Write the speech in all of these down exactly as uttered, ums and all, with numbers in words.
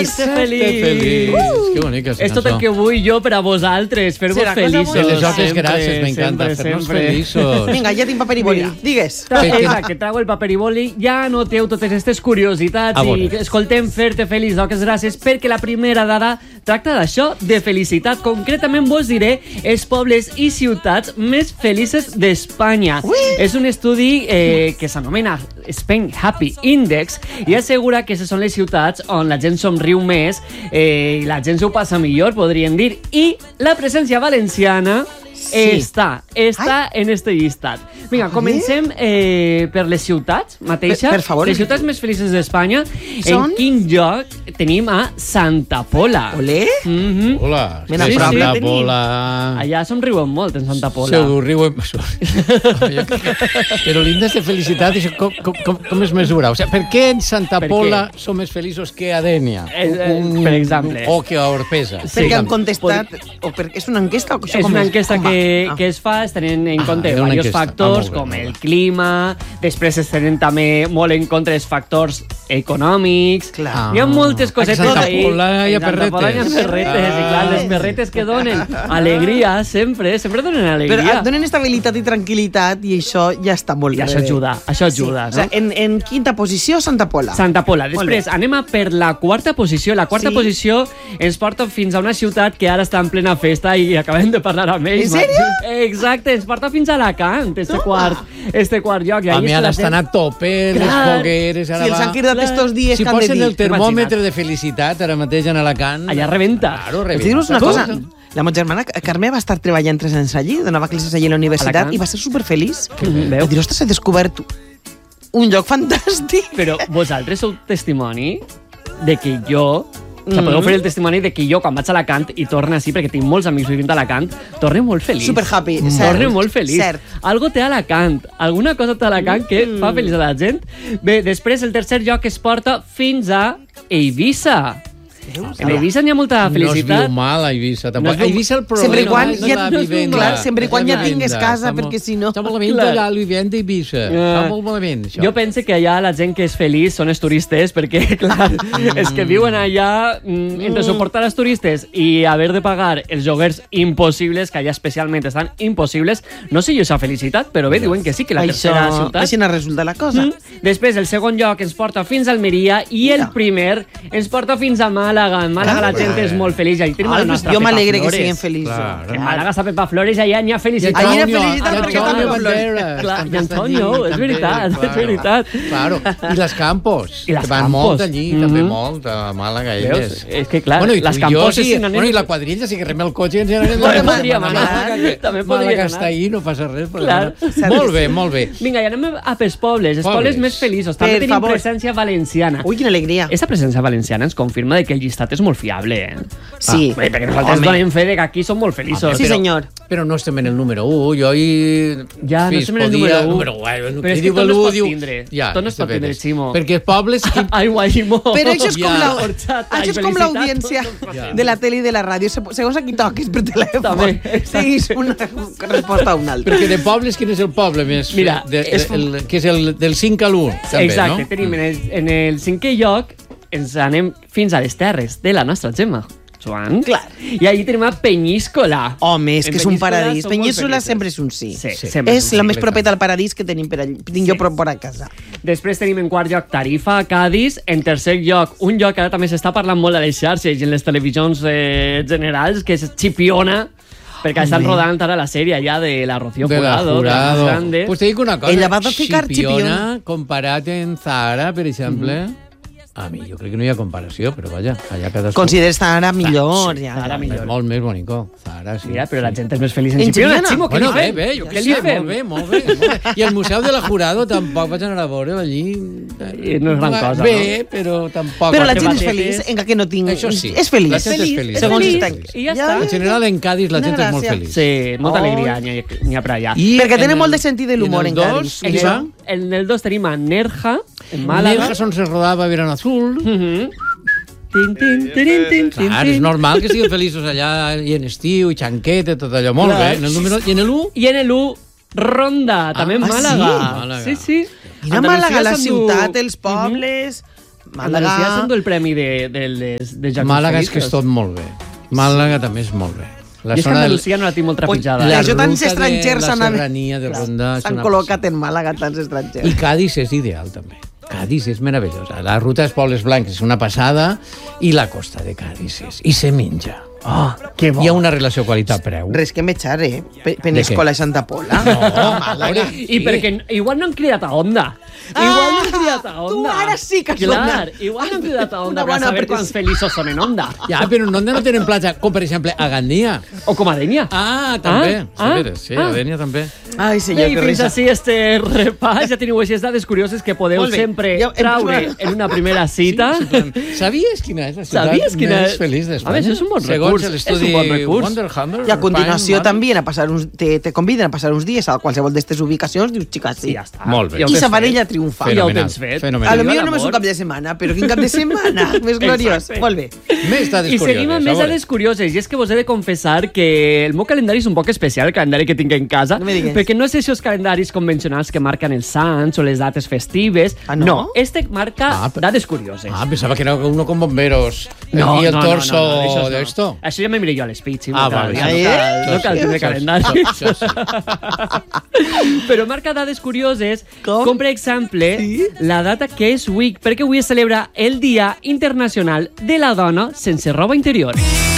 feliç. Ser-te feliç. feliç. Uh! Que bonica és És tot el que vull jo per a vosaltres, fer-vos feliços. Que les hores gràcies, m'encanta, fer-nos feliços. Vinga, ja tinc paper i boli. Digues. Exacte, trago el paper i boli, ja anoteu totes aquestes curiositats i escoltem fer-te feliç, doques gràcies, perquè la primera dada tracta d'això, de felicitat. Concretament vos diré els pobles i ciutats més felices d'Espanya. És un estudi eh, que s'anomena Spain Happy Index i assegura que aquestes són les ciutats on la gent somriu més eh, i la gent s'ho passa millor, podríem dir. I la presència valenciana sí. està, està Ai. en este llistat. Vinga, comencem eh, per les ciutats mateixes. Per, per favor. Les ciutats més felices d'Espanya. Són? En quin lloc tenim a Santa Pola. Olé? Mm-hmm. Hola. Sí, Santa sí. Pola. Allà somriuen molt, en Santa Pola. Segur, riuen... Però l'índex de felicitat, com, com, com, com es mesura? O sigui, per què en Santa Per Pola som més feliços que a Dénia? Eh, eh, per exemple. O que a Orpesa. Sí. Perquè han contestat... O per, és una enquesta? O això És com una és? enquesta Com que, ah. que es fa, es tenen en compte era una diversos enquesta. factors, Ah, molt bé, com molt el bé. clima, després es tenen també molt en compte els factors econòmics. Clar. Hi ha moltes cosetes Santa ahí. Pola hi ha En Santa Pola hi ha perretes. perretes, i clar, les perretes que donen alegria, sempre, sempre donen Però alegria. et donen estabilitat i tranquil·litat i això ja està molt I bé. això ajuda, això ajuda, Sí. O no? sigui, en, en quinta posició, Santa Pola. Santa Pola. Molt Després bé. anem a per la quarta posició. La quarta Sí. posició ens porta fins a una ciutat que ara està en plena festa i acabem de parlar amb ells. En sèrio? Exacte, ens porta fins a Alacant, este quart, este quart lloc. I A ahí mi està ara la estan gent- a tope, les Clar. fogueres... Ara Si els va... han cridat estos dies Si que han de posen dir. el termòmetre Imagina't. de felicitat ara mateix en Alacant... Allà rebenta. Claro, Us rebenta. dir-vos una Tot. cosa. La meva germana Carme va estar treballant tres anys allí, donava classes allí a la universitat Alacant. i va ser superfeliç. bé. Va dir, ostres, he descobert un lloc fantàstic. Però vosaltres sou testimoni de que jo... O sigui, Mm. podeu fer el testimoni de que jo, quan vaig a Alacant i torno així, perquè tinc molts amics vivint a Alacant, torno molt feliç. Super happy, Mm. cert. Torno molt feliç. Cert. Algo té Alacant, alguna cosa té Alacant que fa feliç a la gent. Bé, després el tercer lloc es porta fins a Eivissa. En Eivissa n'hi ha molta No es felicitat. viu mal a Eivissa, No tampoc. es viu- A Eivissa el problema Sempre i quan és ja- la no es viu vivenda. clar, sempre i quan És la ja tingues vivenda. casa, Està molt- perquè si no- Està malament Clar. allà, el vivent d'Eivissa. Està molt malament, això. Jo penso que allà la gent que és feliç són els turistes, perquè, clar, els que viuen allà, mm, entre suportar els turistes i haver de pagar els lloguers impossibles, que allà especialment estan impossibles, no sé jo esa felicitat, però bé, diuen que sí, que la tercera Això, ciutat... així no resulta la cosa. Mm. Després, el segon lloc ens porta fins a Almeria i el Mira. primer ens porta fins a Màlaga. En Màlaga Ah, la gent és molt feliç. Allà tenim Ai, la pues nostra jo Pepa m'alegre que Flores. siguin feliços. Clar. En Màlaga està Pepa Flores, allà n'hi ha I felicitat. Allà hi ha Antonio, felicitat i perquè Antonio també Banderas. Clar, també i està Antonio, allí, és també, veritat, és claro. veritat. Claro. I les Campos, I les que van Campos. molt allí, Mhm. també molt, a Màlaga, Veus? elles. És que, clar, bueno, i tu les i jo, Campos sí, és sinònim- bueno, i la quadrilla, sí que rem el cotxe i ens anem També a podríem anar, també podríem Màlaga està anar. ahí, no passa res. però Clar. bueno. Molt bé, molt bé. Vinga, i anem a pels pobles, els Pobles. pobles més feliços. També Per tenim favor. presència valenciana. Ui, quina alegria. Aquesta presència valenciana ens confirma de que el llistat és molt fiable, eh? Sí. Ah, bé, perquè nosaltres Home. donem fe de que aquí som molt feliços. Sí, senyor. Però no estem en el número u, jo hi... Ja, no Fis, estem en el podia- número u. Però, bueno, Però és qui que diu tot no es l'u, pot diu- tindre. Ja, Tot no es pot de tindre, veres. Ximo. Perquè els pobles... Ai, Guaimó. Però això és com Ja. la- Horchata això i és com felicitat. l'audiència Ja. de la tele i de la ràdio. Se- Segons a qui toques per telèfon, També, exacte. siguis una resposta a una altra. Perquè de pobles, quin és el poble més... Mira, de, és- el, que és el del cinc a l'u, també, Exacte, no? tenim en el, en el cinquè lloc, ens anem fins a les terres de la nostra Gemma. Joan. Clar. I allí tenim a Penyíscola. Home, és En que és un Penyíscola paradís. som molt Penyíscola felices. sempre és un sí. Sí, Sí. sempre És un la sí. més propera al paradís que tenim per allí. Tinc jo Sí. prop a casa. Després tenim en quart lloc Tarifa, Cádiz. En tercer lloc, un lloc que ara també s'està parlant molt a les xarxes i en les televisions eh, generals, que és Chipiona, perquè estan rodant ara la sèrie allà de la Rocío De la Jurado, la més grande. Pues te dic una cosa. Ella va ficar Chipiona, comparat en Zahara, per exemple, a mi jo crec que no hi ha comparació, però vaja, allà cadascú... Consideres ara millor. sí, ja, ara ja. millor. És molt més bonico, Zahara, sí. Mira, però la sí. gent és més feliç en, En Chipiona. Chipiona? Ximo, què Bueno, li bé, fem? bé, jo Què què li sé, fem? molt bé, molt bé, molt bé. I el Museu de la Jurado tampoc vaig anar a veure allí. I no és gran cosa, Bé, però tampoc... Però la Quatre gent és batetes. feliç, encara que no tinc... Això sí. És feliç. La gent és feliç. Segons feliç. està... I ja està. En general, en Cádiz la Una gent és molt gràcia. feliç. Sí, molta Oh. alegria n'hi ha, n'hi ha per allà. I Perquè en tenen el- molt de sentit de l'humor i en el Cádiz. dos, En qui el, va? en el dos tenim a Nerja, en Màlaga. Nerja, on se rodava Verano Azul. Mhm. Tin, tin, tirin, tin, tin, Clar, tin. és normal que siguin feliços allà i en estiu, i xanqueta, tot allò. Molt Clar. bé. En el número... I en l'u? I en l'u, Ronda, també en ah, Màlaga. sí? Màlaga. Sí, sí. Mira Andalusia Màlaga, la s'endú- ciutat, els pobles... Màlaga... Andalusia sent el premi de, de, de, de Jocs Màlaga és que és Infinitos. tot molt bé. Màlaga també és molt bé. La I és que Andalusia no la tinc molt trepitjada. Ui, eh? això tants ruta de estrangers la s'han serrania de Ronda és s'han una col·locat en Màlaga, tants I estrangers. Cádiz és ideal, també. Cádiz és meravellosa. La ruta dels Pobles Blancs és una passada i la costa de Cádiz és... I se menja. Oh, que bo. Hi ha una relació qualitat-preu. Res que m'echar, eh? Pe- De Peníscola i Santa Pola. No, Màlaga. I perquè igual no han cridat a Onda. Igual no han cridat a Onda. tu ara sí que has Clar, donat. igual no han cridat a Una Onda per bona saber pres- quants feliços són en Onda. Ja, però en Onda no tenen platja, com per exemple a Gandia. O com a Dènia. Ah, també. Ah, Sí, veres, sí, ah. a Dénia també. Ai, senyor, I que fins risa. així este repàs. Ja teniu aquestes dades curioses que podeu Molt bé. sempre Ja hem traure posat- en una primera cita. Sabies quina és la ciutat Sabies quina més és? feliç d'Espanya? A veure, això és un bon Segons recurs, l'estudi és un bon recurs. Wonder Hammer, I a continuació Pine, també a passar uns, te, te conviden a passar uns dies a qualsevol d'aquestes ubicacions, dius, xica, sí. I ja està. Molt bé. Ja ho I tens Sabanella fet. triomfa. I ja ho Fenomenal, tens fet. fenomenal. A lo Viva millor només un l'amor. cap de setmana, però quin cap de setmana més gloriós. Exacte. Molt bé. Més dades I curioses. seguim amb a més veure. dades curioses. I és que vos he de confessar que el meu calendari és un poc especial, el calendari que tinc en casa, No me digues. perquè no és aquests calendaris convencionals que marquen els sants o les dates festives. Ah, no? este marca Ah, pe- dades curioses. Ah, pensava que era uno con bomberos. No, Aquí el no, no, torso no, no, això no. de esto. Això ja me miré jo a l'espit, sí, Ah, no cal, vale. ja no Eh? cal, no cal Això tindre sí, calendari. això sí. Però marca dades curioses, Com? com per exemple Sí? la data que és avui, perquè avui es celebra el Dia Internacional de la Dona sense roba interior.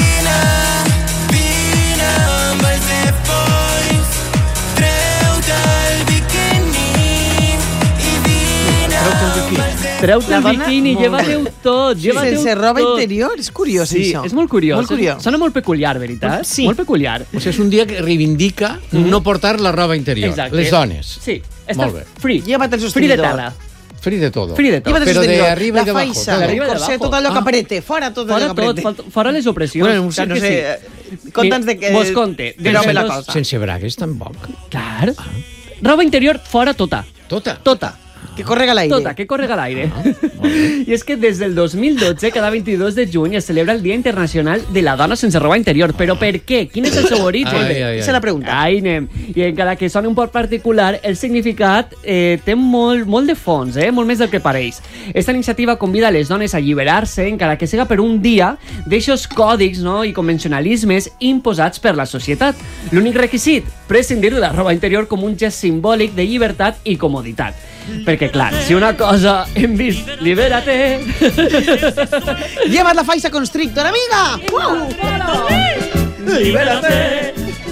Treu-te La el dona, biquini, molt lleva-teu tot, lleva-teu Sense roba tot. interior, és curiós, Sí, això. és molt curiós. Molt curiós. Sona molt peculiar, veritat? Sí. Molt peculiar. O sigui, és un dia que reivindica no portar la roba interior. Exacte. Les dones. Sí, està Molt bé. free. Llévate el Free de sostenidor. tela. Free de todo. Free de tot. Llévate el Però de sostenidor, arriba la i de abajo. faixa, Claro. De arriba el i de corset, abajo. tot allò que Ah. aprete, fora tot allò Fora que tot, aprete. fora- fora les opressions. Bueno, no sé, clar no que sé, sí. conta'ns de que... Vos conte. Però Dels la dos- cosa. Sense bragues, tampoc. Clar. Roba interior fora tota. Tota. Tota. Que correga l'aire. Tota, que correga a l'aire. I és que des del dos mil dotze, cada vint-i-dos de juny, es celebra el Dia Internacional de la Dona sense roba interior. Però per què? Quin és el seu origen? Ai, ai, ai. Esa és la pregunta. Ai, anem. I encara que soni un poc particular, el significat eh, té molt, molt de fons, eh? molt més del que pareix. Esta iniciativa convida a les dones a alliberar-se, encara que siga per un dia, d'eixos còdics, no? i convencionalismes imposats per la societat. L'únic requisit, prescindir de la roba interior com un gest simbòlic de llibertat i comoditat. Perquè, clar, si una cosa hem vist, libérate... Lleva't la faixa constrictor, amiga! Uau! Libérate!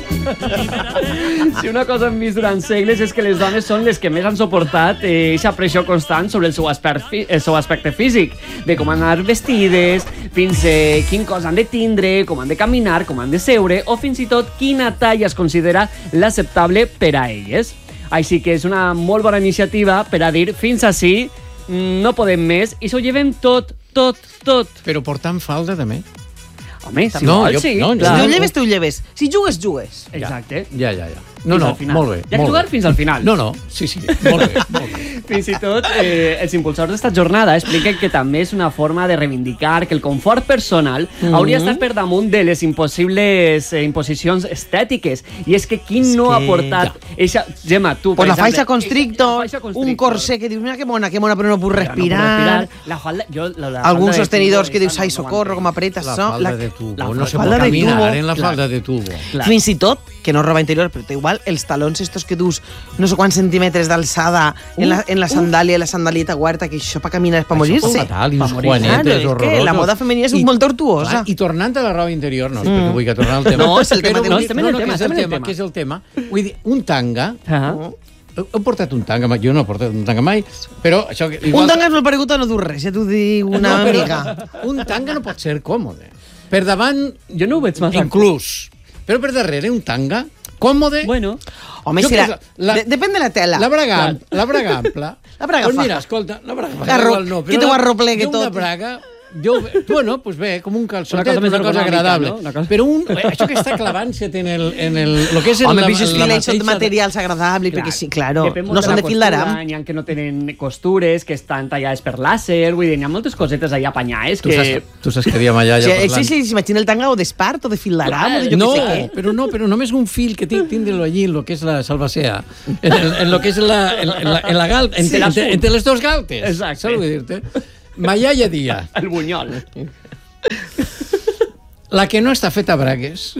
Si una cosa hem vist durant segles és que les dones són les que més han suportat aquesta eh, pressió constant sobre el seu, aspecte, el seu aspecte físic, de com anar vestides, fins a eh, quin cos han de tindre, com han de caminar, com han de seure, o fins i tot quina talla es considera l'acceptable per a elles. Així que és una molt bona iniciativa per a dir fins ací, no podem més, i s'ho llevem tot, tot, tot. Però portant falda, també. Home, si No, vols, jo- sí, no, Si clar. tu lleves, tu lleves. Si jugues, jugues. Exacte. Ja, ja, ja. No, Fins no, al final. molt bé. Hi ha que molt jugar bé. fins al final. No, no, sí, sí, molt bé, molt bé. Fins i tot, eh, els impulsors d'esta jornada expliquen que també és una forma de reivindicar que el confort personal Mm. hauria estat per damunt de les impossibles eh, imposicions estètiques. I és que qui no ha que- portat... Eixa, Gemma, tu, Pues la exemple, faixa constrictor, la faixa un constrictor. corsé que dius, mira que mona, que mona, però no puc Però no puc respirar. La falda, jo, la, la Alguns falda de sostenidors tubo, que dius, esa ai, no- no socorro, com m'entén. apretes. La so, falda la- de tubo. la no se pot falda de caminar tubo. en la Clar. falda de tubo. Clar. Fins i tot, que no roba interior, però té igual, els talons estos que dus no sé quants centímetres d'alçada en, la, en la sandàlia, la sandalieta guarda, que això per caminar és per Això és morir-se. fatal, i Pa uns morir. juanetes Claro, és que horrorosos. la moda femenina és I- molt tortuosa. clar, I tornant a la roba interior, no, perquè vull que tornar al tema. No, és el tema Però de- vull no, dir- estem en el no, tema, que és el estem en el tema, tema. que és el tema. Vull dir, un tanga... Ah. Heu heu portat un tanga mai? Jo no he portat un tanga mai, però això... que- Un Igual, tanga és molt paregut a no dur res, ja t'ho dic una no, però amiga. un tanga no pot ser còmode. Per davant, Jo no ho veig massa. inclús. Però per darrere, un tanga còmode... Bueno, Home, Jo si crec la, que la- de, depèn de la tela. La braga, am- la braga ampla. La braga pues faja. mira, escolta, la braga faja Arro- igual no, que però t'ho la- arroplegue jo una tot. braga, jo, bueno, pues bé, com un calçotet, Una cosa una més cosa, cosa ergonòmica, agradable. no? Una cosa- Però un, eh, això que està clavant-se en el, en el, lo que és Home, la, vist que la l'he de mateixa- materials agradables, perquè sí, claro, Depèn molt no de són la de fil d'aram. costura, N'hi ha que no tenen costures, que estan tallades per làser, vull dir, n'hi ha moltes cosetes allà apanyades Tu que... saps, tu saps que diem allà, Sí, allà sí, parlant. sí, s'imagina el tanga o d'espart o de fil d'aram o de jo No, què sé què. però no, però només un fil que tinc tindre-lo allí, en lo que és la salvacea, en, el, en lo que és la, en, en la, en la galta, entre, Sí, entre, entre les dos galtes. Exacte. Saps què vull dir-te? ma iaia dia, El bunyol. la que no està feta a bragues,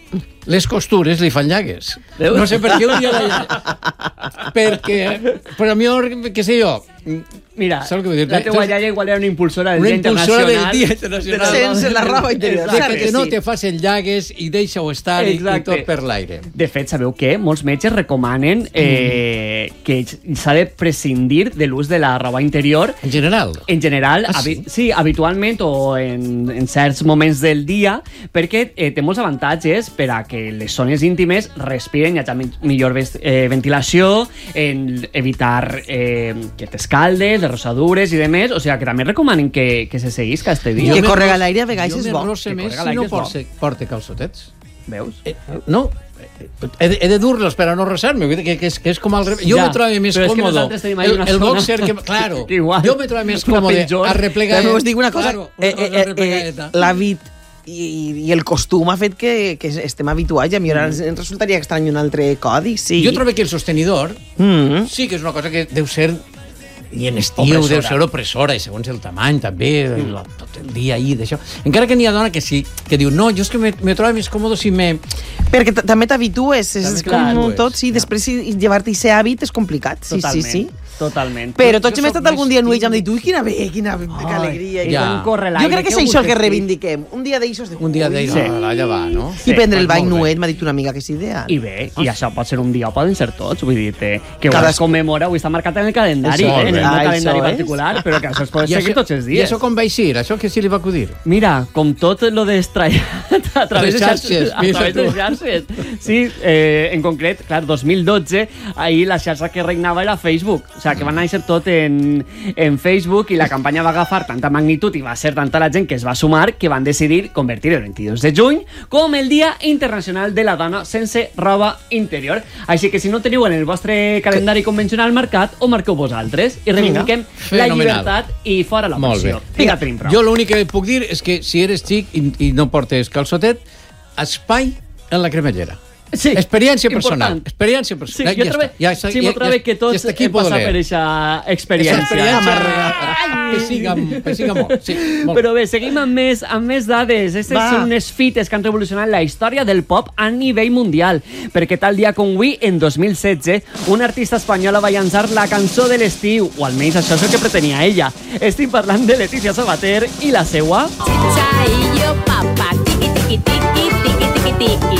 les costures li fan llagues. Veus? No sé per què un dia la iaia... Perquè, però a mi, què sé jo... Mira, Saps què vull dir? la teua iaia igual era una impulsora del Una Dia impulsora Internacional. del Dia Internacional. Sense la roba interior. De Clar que que no sí. te facin llagues i deixa-ho estar i, i Exacte. tot per l'aire. De fet, sabeu què? Molts metges recomanen eh, que s'ha de prescindir de l'ús de la roba interior. En general. En general, Ah, habi sí? sí, habitualment o en, en certs moments del dia, perquè eh, té molts avantatges per a que les zones íntimes respiren, hi hagi mi- millor ves- eh, ventilació, en evitar eh, que t'escaldes, les rosadures i demés. O sigui, que també recomanen que, que se seguisca este I dia. que me correga ros- l'aire a vegades jo és me bo. rosse Que més correga si l'aire no és bo. porte, porte calçotets. Veus? Eh, no, he de, he de dur-los per a no rossar-me, vull dir que, que, és, que és com al revés. Jo Ja, me trobo més però és que còmode. nosaltres tenim ahí El, una el zona boxer que... Claro, que igual. jo me trobo més Una còmode penjor. arreplegar... També us dic una cosa, Claro, una eh, cosa eh, eh, arreplegadeta. l'hàbit i, i el costum ha fet que, que estem habituats i a mi ara ens ens resultaria estrany un altre codi, sí. Jo trobo que el sostenidor Mm. sí que és una cosa que deu ser i en estiu Opressora. deu ser opressora i segons el tamany també, mm. tot el dia ahí d'això. Encara que n'hi ha dona que sí, que diu no, jo és que me, me trobo més còmode si me... Perquè t- també t'habitues, és També com t'habitues, tot, sí, ja. després si llevar-te aquest hàbit és complicat, sí, Totalment. sí, sí. Totalment. Però Jo tots hem soc estat algun dia en més Nuix i em dit, ui, quina bé, quina bé, que alegria. I Ja. com corre Jo l'aire. crec que és que això el que gustes, reivindiquem. Un dia d'eixos de... Un dia ui, d'ell, Sí. no, allà va, no? I prendre el pues bany molt bé. nuet, m'ha dit una amiga que és ideal. I bé, i això pot ser un dia, o poden ser tots, vull dir que igual Cadascú- es commemora, avui està marcat en el calendari, Això, eh, en el ah, meu això calendari és. particular, però que això es pot I seguir això- tots els I dies. això com va eixir? Això que sí li va acudir? Mira, com tot lo d'estrellat a través Les de xarxes, xarxes, a mira través de tu. xarxes. Sí, eh, en concret, clar, dos mil dotze, ahir la xarxa que regnava era Facebook. O sigui, que van néixer tot en, en Facebook i la campanya va agafar tanta magnitud i va ser tanta la gent que es va sumar que van decidir convertir el vint-i-dos de juny com el Dia Internacional de la Dona sense roba interior. Així que si no teniu en el vostre calendari convencional marcat, ho marqueu vosaltres i reivindiquem la Fenomenal. llibertat i fora la Molt bé. pressió. Vinga, tenim prou. Jo l'únic que puc dir és que si eres xic i, i no portes calçotet, espai en la cremallera. Sí, Experiència personal. important. Experiència Sí, personal. jo trobo, ja està, sí, m'ho trobo que tots hem passat per aquesta experiència. experiència. Que siga, que siga molt. Sí, molt. Però bé, seguim amb més, amb més dades. Aquestes Va. són unes fites que han revolucionat la història del pop a nivell mundial. Perquè tal dia com avui, en dos mil setze, una artista espanyola va llançar la cançó de l'estiu, o almenys això és el que pretenia ella. Estic parlant de Letícia Sabater i la seua... Chicharrillo, papá, tiki tiki tiki, tiki tiki tiki.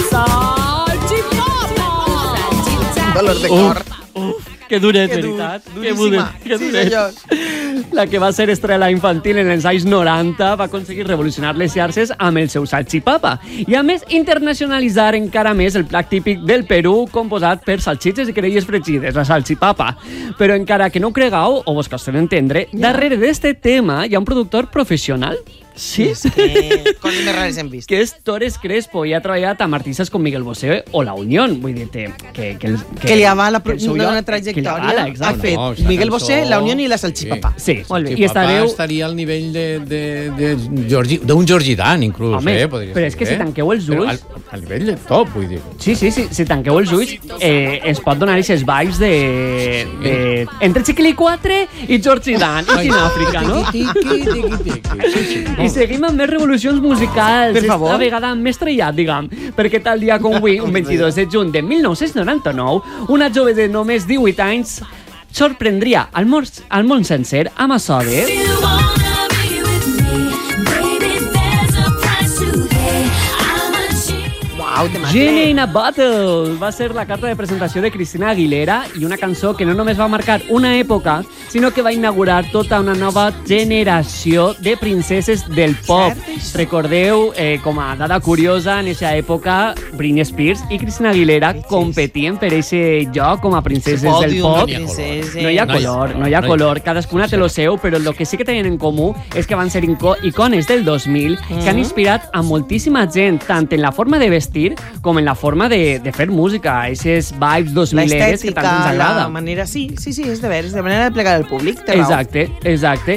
Salchipapa. Salchicha. Dolor de cor. Que duret, Que dur, veritat. Que duríssima. duret, que Sí, duret. senyor. La que va ser estrella infantil en els anys noranta va aconseguir revolucionar les xarxes amb el seu salchipapa i a més internacionalitzar encara més el plat típic del Perú composat per salxitxes i querelles fregides, la salchipapa. Però encara que no ho cregueu o vos costeu entendre, darrere d'este tema hi ha un productor professional. Sí, És que coses més rares hem vist. que és Torres Crespo i ha treballat amb artistes com Miguel Bosé o La Unión. Vull dir que... Que, que, el- Que li avala que el seu una lloc- trajectòria. que li avala, Ha exacte. fet No, esta Miguel cançó- Bosé, La Unión i la Salchipapa. Sí, molt bé. I Salchipapa estareu... estaria al nivell de, de, de Georgi, d'un Georgi Dan, inclús. Home, eh, podria però és que ser, si tanqueu els Però ulls- Al, al nivell de top, vull dir. Sí, sí, sí, si tanqueu els ulls eh, es pot donar aquestes vibes de, de... entre Chiquili quatre i Georgie Dan, i Àfrica, no? Tiqui, tiqui, tiqui, tiqui. Sí, sí. I seguim amb més revolucions musicals. Per favor. Esta vegada més trellat, diguem. Perquè tal dia com avui, un vint-i-dos de juny de mil nou-cents noranta-nou, una jove de només divuit anys sorprendria al món, al món sencer amb açò de... You wanna be with me, baby, there's a price to pay. I'm a cheat. Uau, te Genie maté. in a Bottle va ser la carta de presentació de Cristina Aguilera i una cançó que no només va marcar una època, sinó que va inaugurar tota una nova generació de princeses del pop. Recordeu, eh, com a dada curiosa, en aquesta època, Britney Spears i Cristina Aguilera competien per aquest lloc com a princeses del Pòdium pop. de princeses. No hi ha No hi ha color, color, no hi ha no hi ha color, cadascuna té lo seu, però el que sí que tenen en comú és que van ser inco- icones del dos mil que han inspirat a moltíssima gent, tant en la forma de vestir com en la forma de, de fer música, aquestes vibes dos mileres que tant ens L'estètica, agrada. la manera... Sí, sí, sí, és de veres, de manera de plegar al públic. Té raó. Exacte, exacte.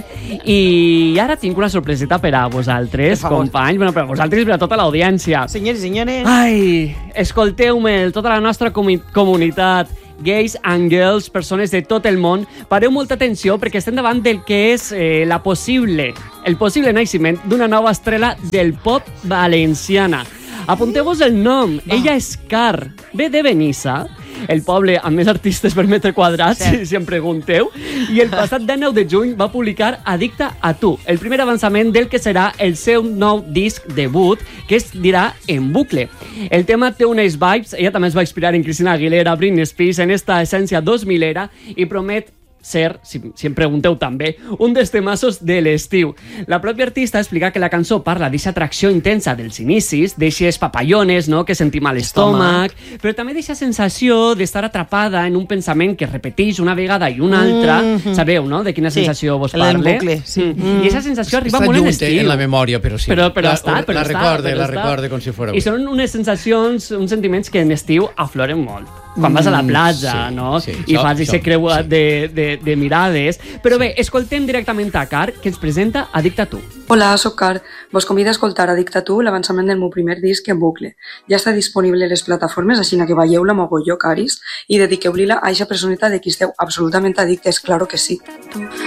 I ara tinc una sorpreseta per a vosaltres, Per favor. companys, bueno, per a vosaltres i per a tota l'audiència. Senyors i senyores, Ai, escolteu-me, tota la nostra comi comunitat. gays and girls, persones de tot el món, pareu molta atenció perquè estem davant del que és eh, la possible, el possible naixement d'una nova estrella del pop valenciana. Apunteu-vos el nom, Va. ella és Car, ve de Benissa, el poble amb més artistes per metre quadrat, sí. si, si em pregunteu, i el passat dinou de juny va publicar Addicta a tu, el primer avançament del que serà el seu nou disc debut, que es dirà En bucle. El tema té unes vibes, ella també es va inspirar en Christina Aguilera, Britney Spears, en esta essència dos milera, i promet ser, si, si em pregunteu també, un dels temassos de l'estiu. La pròpia artista explica que la cançó parla d'aquesta atracció intensa dels inicis, d'eixes papallones, no?, que sentim a l'estómac, però també d'aquesta sensació d'estar atrapada en un pensament que es repeteix una vegada i una altra. Mm-hmm. Sabeu, no?, de quina sí, sensació vos parle? Bucle, sí. Mm. Mm. I aquesta sensació arriba Està molt en lluny estiu. en la memòria, però sí. Però, però la, està, però la està. recorde, però la està. recorde com si fos avui. I són unes sensacions, uns sentiments que en estiu afloren molt. Quan vas a la platja, sí, no? sí, I això, fas aquest això, creu sí. de, de, de mirades. Però bé, escoltem directament a Car, que ens presenta Addicta a tu. Hola, soc Car. Vos convido a escoltar Addicta a tu, l'avançament del meu primer disc En bucle. Ja està disponible a les plataformes, així que veieu-la mogolló, caris, i dediqueu-li-la a eixa personeta de qui esteu absolutament addictes, claro que sí.